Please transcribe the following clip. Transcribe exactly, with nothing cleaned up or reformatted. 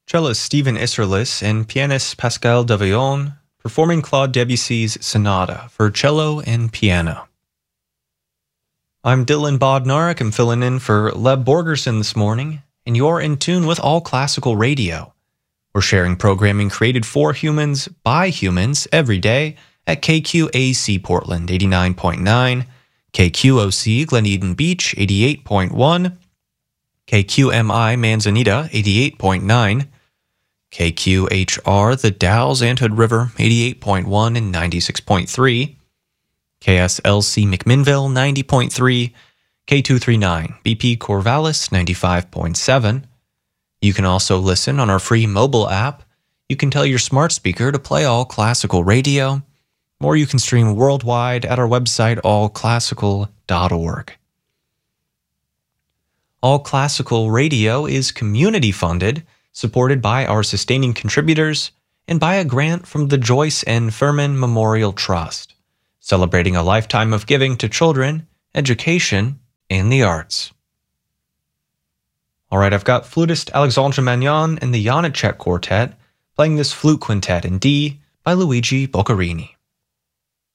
cellist Stephen Isserlis and pianist Pascal Davillon performing Claude Debussy's Sonata for cello and piano. I'm Dylan Bodnar. I'm filling in for Leb Borgerson this morning, and you're in tune with All Classical Radio. We're sharing programming created for humans by humans every day at K Q A C Portland eighty-nine point nine, K Q O C Glen Beach eighty-eight point one, K Q M I Manzanita eighty-eight point nine, K Q H R The Dalles Anthood River eighty-eight point one and ninety-six point three, K S L C McMinnville ninety point three, K two thirty-nine B P Corvallis ninety-five point seven. You can also listen on our free mobile app. You can tell your smart speaker to play All Classical Radio, or you can stream worldwide at our website all classical dot org. All Classical Radio is community funded, supported by our sustaining contributors, and by a grant from the Joyce N. Furman Memorial Trust, celebrating a lifetime of giving to children, education, and the arts. All right, I've got flutist Alexandre Magnan and the Janáček Quartet playing this flute quintet in D by Luigi Boccherini.